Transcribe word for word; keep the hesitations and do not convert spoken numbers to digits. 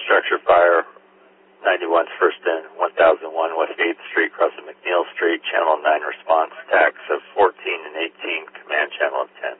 structure fire, ninety-one's first in, one thousand one West eighth Street, crossing McNeil Street, channel nine response, tax of fourteen and eighteen, command channel of ten.